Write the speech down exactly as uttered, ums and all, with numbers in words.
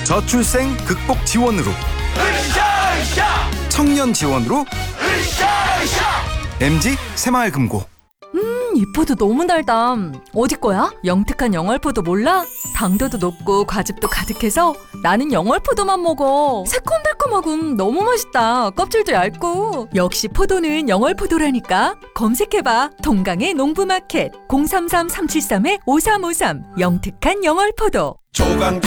저출생 극복 지원으로, 으쌰으쌰 청년 지원으로, 으쌰으쌰. 엠지 새마을금고. 이 포도 너무 달다. 어디 거야? 영특한 영월포도 몰라? 당도도 높고 과즙도 가득해서 나는 영월포도만 먹어. 새콤달콤하고 너무 맛있다. 껍질도 얇고. 역시 포도는 영월포도라니까. 검색해봐. 동강의 농부마켓 공삼삼 삼칠삼 오삼오삼 영특한 영월포도. 조강기